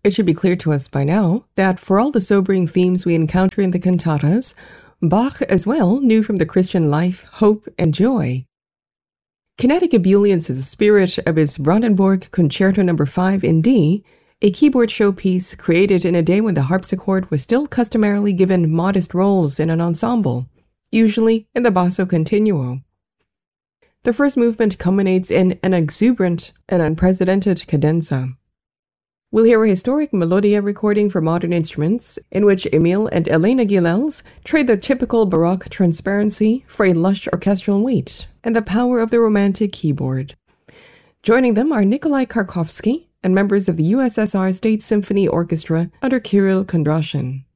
It should be clear to us by now that for all the sobering themes we encounter in the cantatas, Bach as well knew from the Christian life hope and joy. Kinetic ebullience is the spirit of his Brandenburg Concerto No. 5 in D, a keyboard showpiece created in a day when the harpsichord was still customarily given modest roles in an ensemble, usually in the basso continuo. The first movement culminates in an exuberant and unprecedented cadenza. We'll hear a historic Melodia recording for modern instruments, in which Emil and Elena Gilels trade the typical Baroque transparency for a lush orchestral weight and the power of the romantic keyboard. Joining them are Nikolai Karkovsky and members of the USSR State Symphony Orchestra under Kirill Kondrashin.